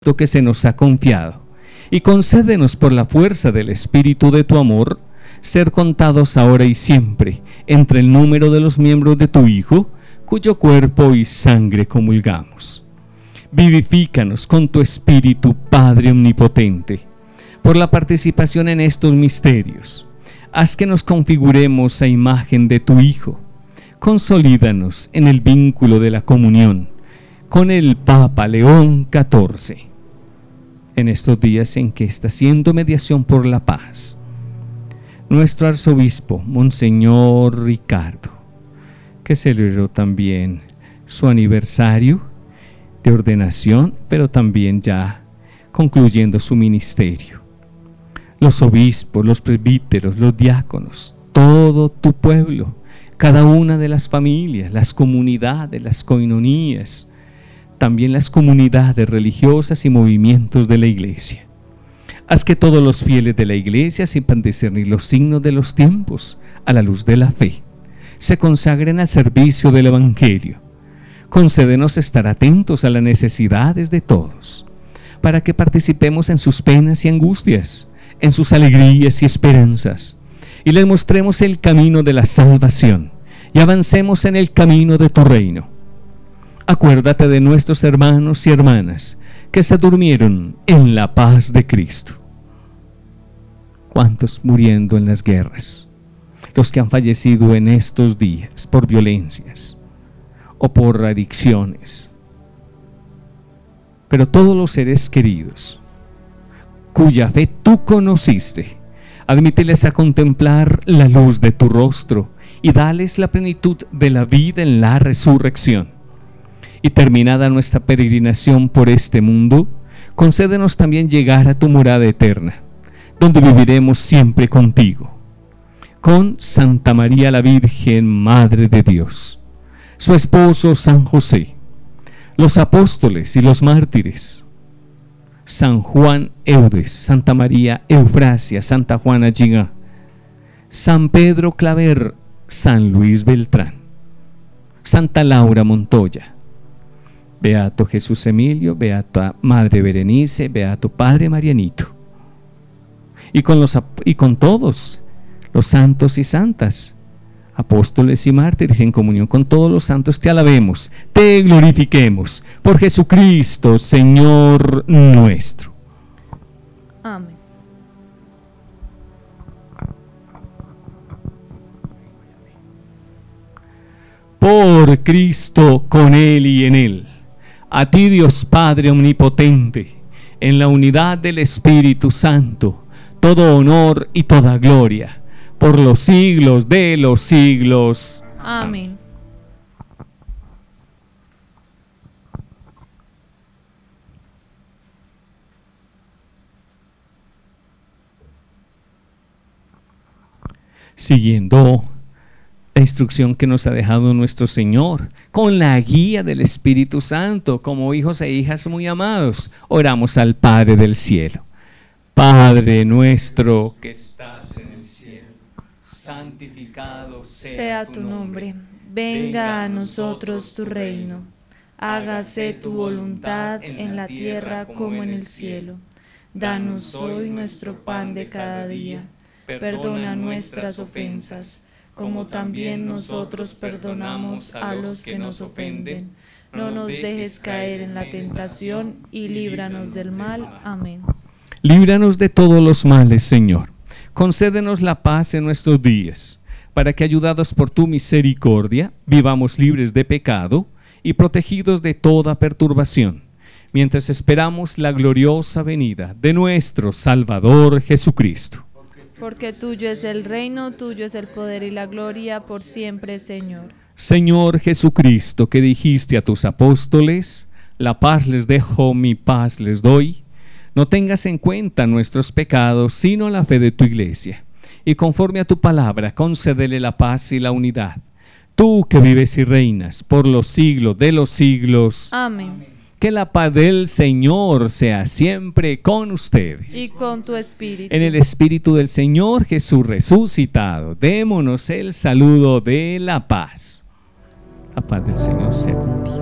que se nos ha confiado, y concédenos por la fuerza del Espíritu de tu amor, ser contados ahora y siempre entre el número de los miembros de tu Hijo, cuyo cuerpo y sangre comulgamos. Vivifícanos con tu Espíritu, Padre Omnipotente, por la participación en estos misterios. Haz que nos configuremos a imagen de tu Hijo. Consolídanos en el vínculo de la comunión con el Papa León XIV. En estos días en que está haciendo mediación por la paz, nuestro arzobispo, Monseñor Ricardo, que celebró también su aniversario de ordenación, pero también ya concluyendo su ministerio. Los obispos, los presbíteros, los diáconos, todo tu pueblo, cada una de las familias, las comunidades, las coinonías, también las comunidades religiosas y movimientos de la Iglesia. Haz que todos los fieles de la Iglesia sepan discernir los signos de los tiempos a la luz de la fe, se consagren al servicio del Evangelio. Concédenos estar atentos a las necesidades de todos, para que participemos en sus penas y angustias, en sus alegrías y esperanzas, y les mostremos el camino de la salvación, y avancemos en el camino de tu reino. Acuérdate de nuestros hermanos y hermanas que se durmieron en la paz de Cristo. ¿Cuántos muriendo en las guerras? Los que han fallecido en estos días por violencias o por adicciones. Pero todos los seres queridos cuya fe tú conociste, admíteles a contemplar la luz de tu rostro y dales la plenitud de la vida en la resurrección. Y terminada nuestra peregrinación por este mundo, concédenos también llegar a tu morada eterna, donde viviremos siempre contigo, con Santa María la Virgen, Madre de Dios, su esposo San José, los apóstoles y los mártires, San Juan Eudes, Santa María Eufrasia, Santa Juana Gigá, San Pedro Claver, San Luis Beltrán, Santa Laura Montoya, Beato Jesús Emilio, Beata Madre Berenice, Beato Padre Marianito, y con todos los santos y santas, apóstoles y mártires, en comunión con todos los santos, te alabemos, te glorifiquemos, por Jesucristo, Señor nuestro. Amén. Por Cristo, con Él y en Él. A ti, Dios Padre Omnipotente, en la unidad del Espíritu Santo, todo honor y toda gloria, por los siglos de los siglos. Amén. Siguiendo la instrucción que nos ha dejado nuestro Señor, con la guía del Espíritu Santo, como hijos e hijas muy amados, oramos al Padre del cielo. Padre nuestro que estás en el cielo, santificado sea tu nombre. Venga a nosotros tu reino. Hágase tu voluntad en la tierra como en el cielo. Danos hoy nuestro pan de cada día. Perdona nuestras ofensas, como también nosotros perdonamos a los que nos ofenden. No nos dejes caer en la tentación y líbranos del mal. Amén. Líbranos de todos los males, Señor. Concédenos la paz en nuestros días, para que, ayudados por tu misericordia, vivamos libres de pecado y protegidos de toda perturbación, mientras esperamos la gloriosa venida de nuestro Salvador Jesucristo. Porque tuyo es el reino, tuyo es el poder y la gloria por siempre, Señor. Señor Jesucristo, que dijiste a tus apóstoles, la paz les dejo, mi paz les doy, no tengas en cuenta nuestros pecados, sino la fe de tu iglesia. Y conforme a tu palabra, concédele la paz y la unidad. Tú que vives y reinas por los siglos de los siglos. Amén. Que la paz del Señor sea siempre con ustedes. Y con tu espíritu. En el Espíritu del Señor Jesús resucitado, démonos el saludo de la paz. La paz del Señor sea contigo.